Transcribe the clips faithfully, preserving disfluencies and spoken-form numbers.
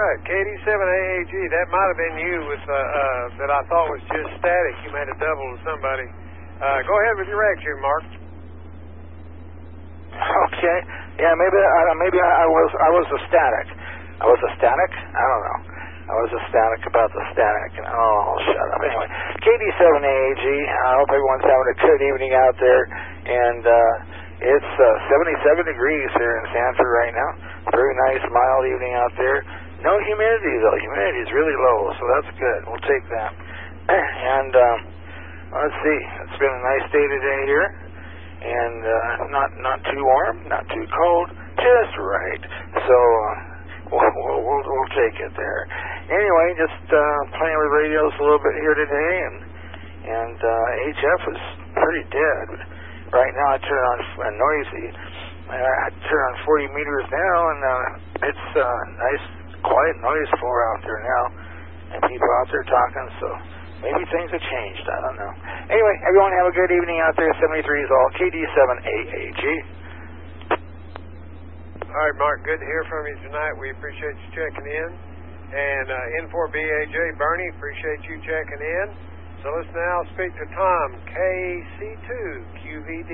right, K D seven A A G, that might have been you with, uh, uh, that I thought was just static. You made a double to somebody. Uh, go ahead with your reaction, Mark. Okay. Yeah, maybe uh, maybe I was I was a static. I was a static? I don't know. I was a static about the static. Oh, shut up. Anyway, K D seven A A G, I hope everyone's having a good evening out there. And uh, it's uh, seventy-seven degrees here in Sanford right now. Very nice, mild evening out there. No humidity, though. Humidity is really low, so that's good. We'll take that. And um, let's see. It's been a nice day today here. And uh, not not too warm, not too cold, just right. So uh, we'll, we'll, we'll, we'll take it there. Anyway, just uh, playing with radios a little bit here today, and and uh, H F is pretty dead. Right now I turn on uh, noisy. I turn on forty meters now, and uh, it's uh, nice, quiet noise floor out there now, and people out there talking, so maybe things have changed. I don't know. Anyway, everyone have a good evening out there. seventy-three is all. K D seven A A G. All right, Mark, good to hear from you tonight. We appreciate you checking in. And uh, N four B A J, Bernie, appreciate you checking in. So let's now speak to Tom, K C two Q V D.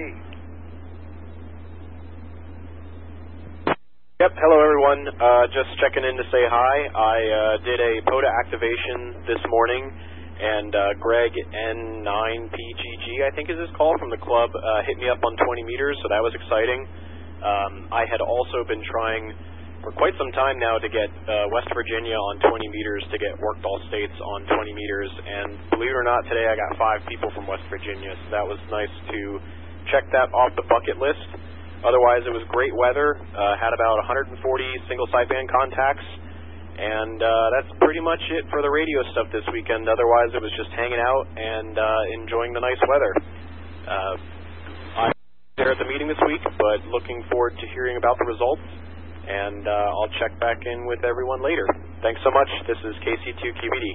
Yep, hello everyone. Uh, just checking in to say hi. I uh, did a POTA activation this morning, and uh, Greg N nine P G G, I think is his call, from the club, uh, hit me up on twenty meters, so that was exciting. Um, I had also been trying for quite some time now to get uh, West Virginia on twenty meters, to get Worked All States on twenty meters, and believe it or not, today I got five people from West Virginia, so that was nice to check that off the bucket list. Otherwise, it was great weather, uh, had about one hundred forty single sideband contacts, and uh, that's pretty much it for the radio stuff this weekend. Otherwise, it was just hanging out and uh, enjoying the nice weather. Uh, I'm there at the meeting this week, but looking forward to hearing about the results, and uh, I'll check back in with everyone later. Thanks so much. This is K C two Q V D.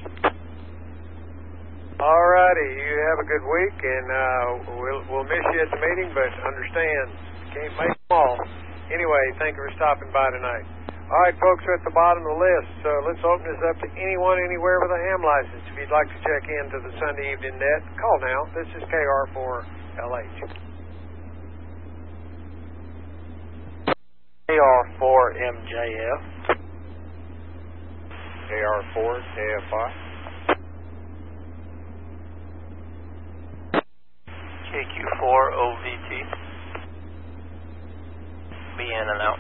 All righty, you have a good week, and uh, we'll, we'll miss you at the meeting, but understand, can't make them all. Anyway, thank you for stopping by tonight. All right, folks, we're at the bottom of the list, so let's open this up to anyone, anywhere with a ham license. If you'd like to check into the Sunday Evening Net, call now. This is K R four L H. K R four M J F. K R four K F I. K Q four O V T. Be in and out.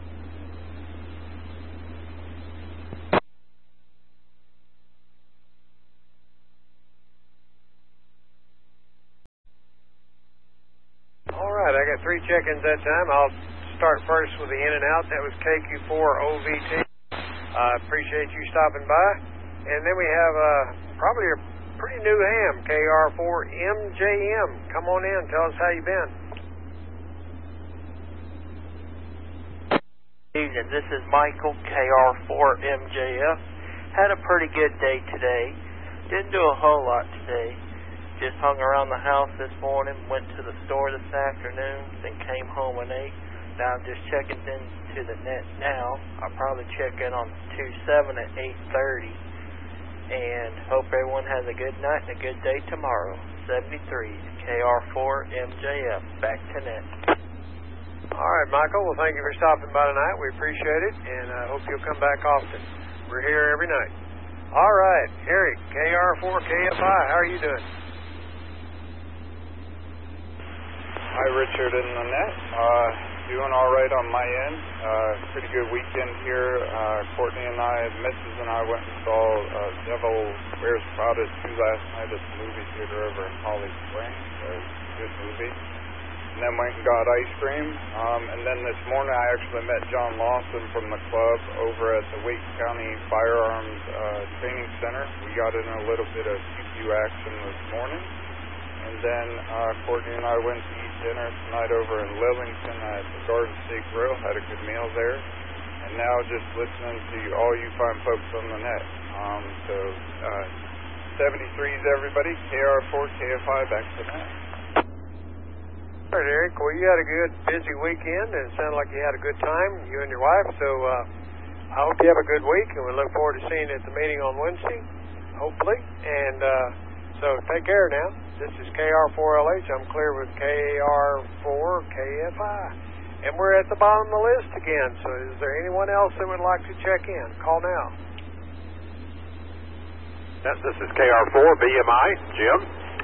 All right, I got three check-ins that time. I'll start first with the in and out. That was K Q four O V T. I uh, appreciate you stopping by. And then we have uh, probably a pretty new ham, K R four M J M. Come on in, tell us how you been. Evening, this is Michael, K R four M J F. Had a pretty good day today. Didn't do a whole lot today. Just hung around the house this morning, went to the store this afternoon, then came home and ate. Now I'm just checking into the net now. I'll probably check in on two seven at eight thirty. And hope everyone has a good night and a good day tomorrow. seventy-three, K R four M J F. Back to net. All right, Michael. Well, thank you for stopping by tonight. We appreciate it, and I uh, hope you'll come back often. We're here every night. All right, Eric, K R four K F I. How are you doing? Hi, Richard and Lynette. Uh, doing all right on my end. Uh, pretty good weekend here. Uh, Courtney and I, Missus and I went and saw uh, Devil Wears Prada two last night at the movie theater over in Holly Springs. Uh, it was a good movie. And then went and got ice cream. Um, and then this morning I actually met John Lawson from the club over at the Wake County Firearms uh, Training Center. We got in a little bit of P Q action this morning. And then uh, Courtney and I went to eat dinner tonight over in Lillington at the Garden State Grill. Had a good meal there. And now just listening to all you fine folks on the net. Um, so uh, seventy-threes, everybody. K R four K F I, back to net. All right, Eric. Well, you had a good, busy weekend, and it sounded like you had a good time, you and your wife. So uh, I hope you have a good week, and we look forward to seeing you at the meeting on Wednesday, hopefully. And uh, so take care now. This is K R four L H. I'm clear with K R four K F I. And we're at the bottom of the list again. So is there anyone else that would like to check in? Call now. Yes, this is K R four B M I. Jim?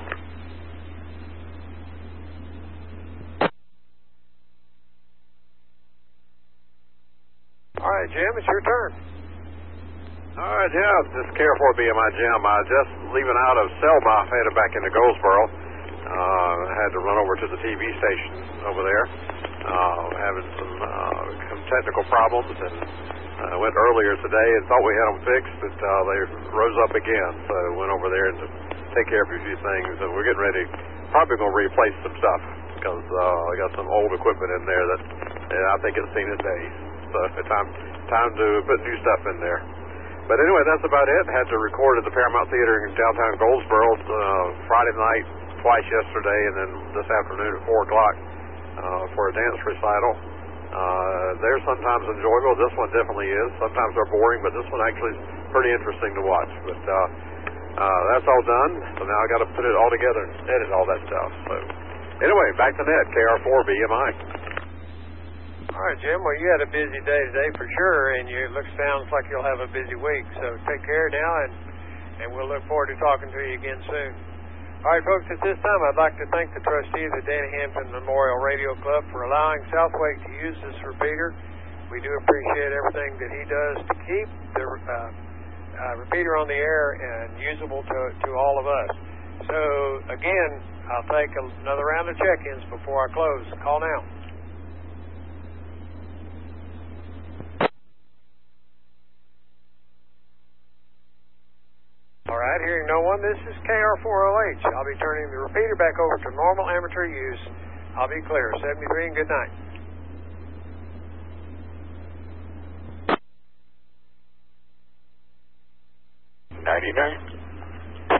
All right, Jim, it's your turn. All right, yeah, this is K R four B M I, Jim. Uh, just leaving out of Selma, headed back into Goldsboro. Uh, had to run over to the T V station over there. Uh, having some, uh, some technical problems, and uh, went earlier today and thought we had them fixed, but uh, they rose up again. So went over there and to take care of a few things, and we're getting ready. Probably going to replace some stuff because uh, I got some old equipment in there that uh, I think it's seen its days. So it's time time to put new stuff in there. But anyway, that's about it. Had to record at the Paramount Theater in downtown Goldsboro uh, Friday night, twice yesterday, and then this afternoon at four o'clock uh, for a dance recital. Uh, they're sometimes enjoyable. This one definitely is. Sometimes they're boring, but this one actually is pretty interesting to watch. But uh, uh, that's all done. So now I got to put it all together and edit all that stuff. So anyway, back to net, K R four B M I. All right, Jim. Well, you had a busy day today for sure, and you, it looks sounds like you'll have a busy week. So take care now, and and we'll look forward to talking to you again soon. All right, folks. At this time, I'd like to thank the trustee of the Danny Hampton Memorial Radio Club for allowing Southwake to use this repeater. We do appreciate everything that he does to keep the uh, uh, repeater on the air and usable to to all of us. So again, I'll take another round of check-ins before I close. Call now. All right, hearing no one, this is K R four L H. I'll be turning the repeater back over to normal amateur use. I'll be clear. seventy-three and good night. ninety-nine.